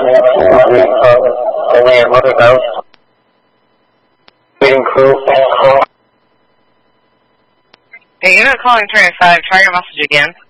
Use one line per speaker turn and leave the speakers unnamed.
Hey, you're not calling 35. Try your message again.